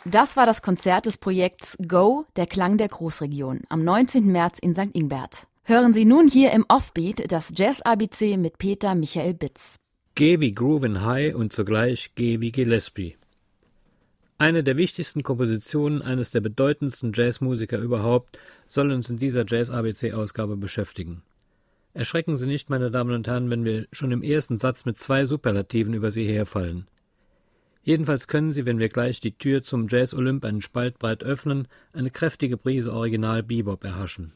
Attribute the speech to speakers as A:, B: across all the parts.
A: Das war das Konzert des Projekts Go, der Klang der Großregion, am 19. März in St. Ingbert. Hören Sie nun hier im Offbeat das Jazz-ABC mit Peter Michael Bitz.
B: G wie Groovin' High und zugleich G wie Gillespie. Eine der wichtigsten Kompositionen eines der bedeutendsten Jazzmusiker überhaupt soll uns in dieser Jazz-ABC-Ausgabe beschäftigen. Erschrecken Sie nicht, meine Damen und Herren, wenn wir schon im ersten Satz mit 2 Superlativen über Sie herfallen. Jedenfalls können Sie, wenn wir gleich die Tür zum Jazz-Olymp einen Spalt breit öffnen, eine kräftige Prise Original-Bebop erhaschen.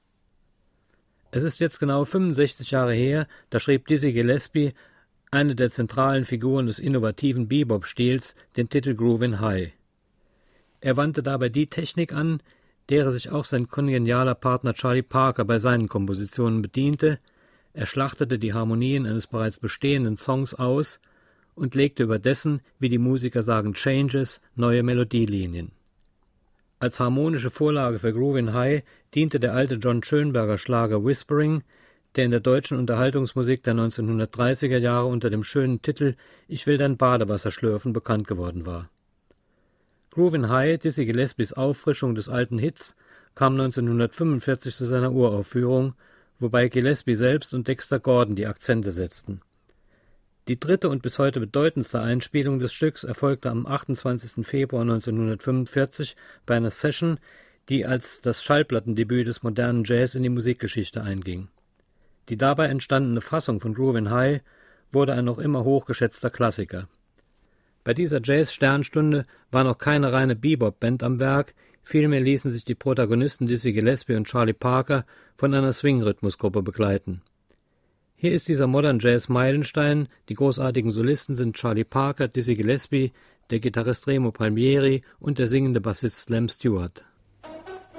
B: Es ist jetzt genau 65 Jahre her, da schrieb Dizzy Gillespie, eine der zentralen Figuren des innovativen Bebop-Stils, den Titel Groovin' High. Er wandte dabei die Technik an, derer sich auch sein kongenialer Partner Charlie Parker bei seinen Kompositionen bediente. Er schlachtete die Harmonien eines bereits bestehenden Songs aus und legte über dessen, wie die Musiker sagen, Changes, neue Melodielinien. Als harmonische Vorlage für Groovin' High diente der alte John Schönberger Schlager Whispering, der in der deutschen Unterhaltungsmusik der 1930er Jahre unter dem schönen Titel »Ich will dein Badewasser schlürfen« bekannt geworden war. Groovin' High, Dizzy Gillespies Auffrischung des alten Hits, kam 1945 zu seiner Uraufführung, wobei Gillespie selbst und Dexter Gordon die Akzente setzten. Die dritte und bis heute bedeutendste Einspielung des Stücks erfolgte am 28. Februar 1945 bei einer Session, die als das Schallplattendebüt des modernen Jazz in die Musikgeschichte einging. Die dabei entstandene Fassung von Groovin' High wurde ein noch immer hochgeschätzter Klassiker. Bei dieser Jazz-Sternstunde war noch keine reine Bebop-Band am Werk, vielmehr ließen sich die Protagonisten Dizzy Gillespie und Charlie Parker von einer Swing-Rhythmusgruppe begleiten. Hier ist dieser Modern Jazz-Meilenstein, die großartigen Solisten sind Charlie Parker, Dizzy Gillespie, der Gitarrist Remo Palmieri und der singende Bassist Slam Stewart.